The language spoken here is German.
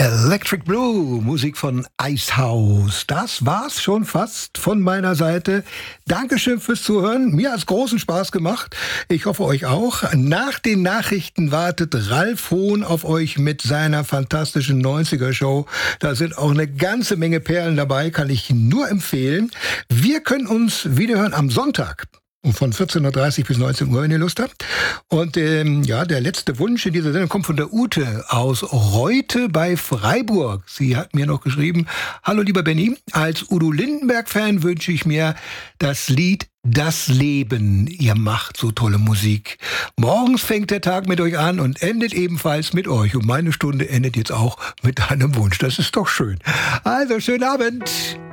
Electric Blue, Musik von Icehouse. Das war's schon fast von meiner Seite. Dankeschön fürs Zuhören. Mir hat's großen Spaß gemacht. Ich hoffe euch auch. Nach den Nachrichten wartet Ralf Hohn auf euch mit seiner fantastischen 90er-Show. Da sind auch eine ganze Menge Perlen dabei, kann ich nur empfehlen. Wir können uns wiederhören am Sonntag. Von 14.30 bis 19 Uhr, wenn ihr Lust habt. Und der letzte Wunsch in dieser Sendung kommt von der Ute aus Reute bei Freiburg. Sie hat mir noch geschrieben: Hallo lieber Benny, als Udo Lindenberg-Fan wünsche ich mir das Lied Das Leben. Ihr macht so tolle Musik. Morgens fängt der Tag mit euch an und endet ebenfalls mit euch. Und meine Stunde endet jetzt auch mit einem Wunsch. Das ist doch schön. Also, schönen Abend.